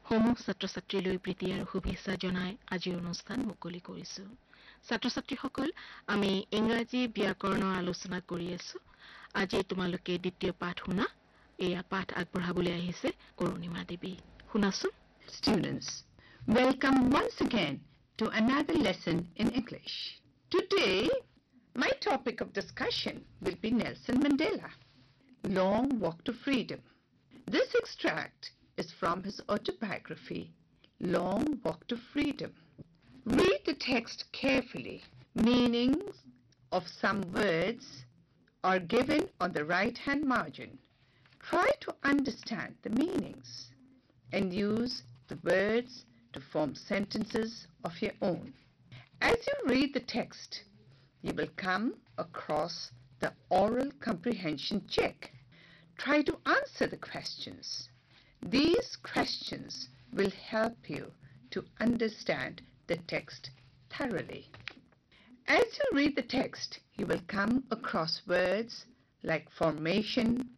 সমূহ ছাত্ৰ-ছাত্ৰীলৈ প্ৰীতি আৰু শুভেচ্ছা জনাই আজিৰ অনুষ্ঠান মুকলি কৰিছো। ছাত্ৰ-ছাত্ৰীসকল, আমি ইংৰাজী ব্যাকৰণৰ আলোচনা কৰি আছো। আজি তোমালোকে দ্বিতীয় পাঠ শুনা। এয়া পাঠ আগবঢ়াবলৈ আহিছে কৰুণিমা দেৱী। শুনাচোন। Students, welcome once again to another lesson in English. Today, my topic of discussion will be Nelson Mandela, Long Walk to Freedom. This extract is from his autobiography, Long Walk to Freedom. Read the text carefully. Meanings of some words are given on the right-hand margin. Try to understand the meanings and use the words to form sentences of your own. As you read the text, you will come across the oral comprehension check. Try to answer the questions. These questions will help you to understand the text thoroughly. As you read the text, you will come across words like formation,